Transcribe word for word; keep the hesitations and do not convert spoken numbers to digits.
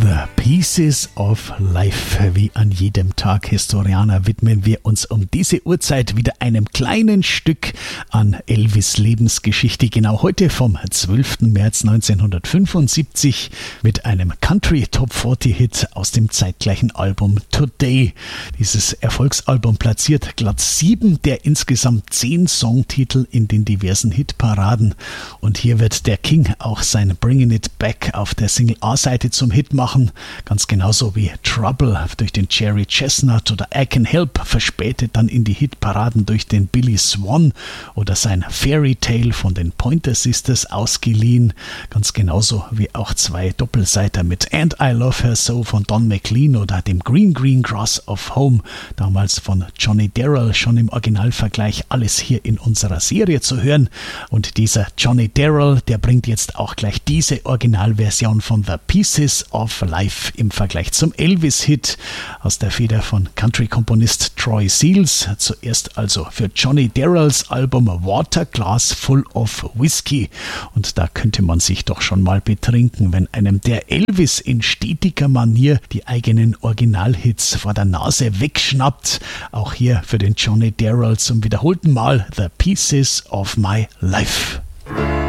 The Pieces of Life. Wie an jedem Tag Historianer widmen wir uns um diese Uhrzeit wieder einem kleinen Stück an Elvis' Lebensgeschichte. Genau heute vom zwölften März neunzehnhundertfünfundsiebzig mit einem Country Top vierzig Hit aus dem zeitgleichen Album Today. Dieses Erfolgsalbum platziert glatt sieben der insgesamt zehn Songtitel in den diversen Hitparaden. Und hier wird der King auch sein Bringing It Back auf der Single A-Seite zum Hit machen. Ganz genauso wie Trouble durch den Jerry Chestnut oder I Can Help verspätet dann in die Hitparaden durch den Billy Swan oder sein Fairy Tale von den Pointer Sisters ausgeliehen. Ganz genauso wie auch zwei Doppelseiter mit And I Love Her So von Don McLean oder dem Green Green Grass of Home, damals von Johnny Darrell, schon im Originalvergleich, alles hier in unserer Serie zu hören. Und dieser Johnny Darrell, der bringt jetzt auch gleich diese Originalversion von The Pieces of Life im Vergleich zum Elvis-Hit aus der Feder von Country-Komponist Troy Seals. Zuerst also für Johnny Darrells Album Water Glass Full of Whiskey. Und da könnte man sich doch schon mal betrinken, wenn einem der Elvis in stetiger Manier die eigenen Originalhits vor der Nase wegschnappt. Auch hier für den Johnny Darrell zum wiederholten Mal The Pieces of My Life.